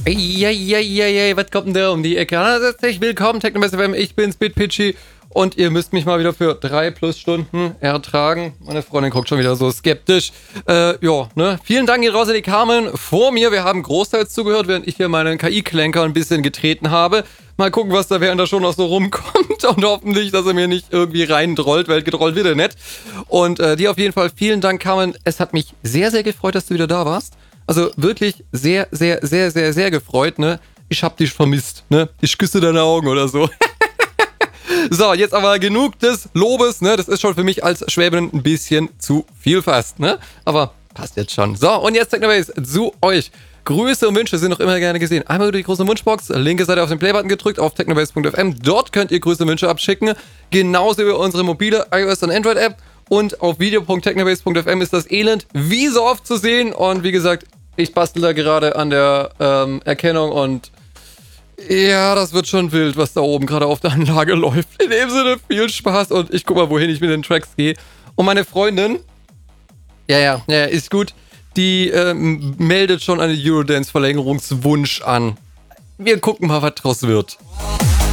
Eieieiei, was kommt denn da um die Ecke? Herzlich willkommen, Technobase FM, ich bin's, BitPitchy. Und ihr müsst mich mal wieder für 3+ Stunden ertragen. Meine Freundin guckt schon wieder so skeptisch. Vielen Dank geht raus an die Carmen vor mir. Wir haben großteils zugehört, während ich hier meinen KI-Klenker ein bisschen getreten habe. Mal gucken, was da während der Show noch so rumkommt. Und hoffentlich, dass er mir nicht irgendwie reindrollt, weil gedrollt wird er nicht. Und dir auf jeden Fall vielen Dank, Carmen. Es hat mich sehr, sehr gefreut, dass du wieder da warst. Also wirklich sehr, sehr, sehr, sehr, sehr gefreut, ne? Ich hab dich vermisst, ne? Ich küsse deine Augen oder so. So, jetzt aber genug des Lobes, ne? Das ist schon für mich als Schwäbin ein bisschen zu viel fast, ne? Aber passt jetzt schon. So, und jetzt Technobase zu euch. Grüße und Wünsche sind noch immer gerne gesehen. Einmal über die große Wunschbox, linke Seite auf den Playbutton gedrückt, auf technobase.fm. Dort könnt ihr Grüße und Wünsche abschicken. Genauso über unsere mobile iOS- und Android-App. Und auf video.technobase.fm ist das Elend wie so oft zu sehen. Und wie gesagt, ich bastel da gerade an der Erkennung und ja, das wird schon wild, was da oben gerade auf der Anlage läuft. In dem Sinne, viel Spaß und ich guck mal, wohin ich mit den Tracks gehe. Und meine Freundin, ja, ist gut, die meldet schon einen Eurodance-Verlängerungswunsch an. Wir gucken mal, was draus wird.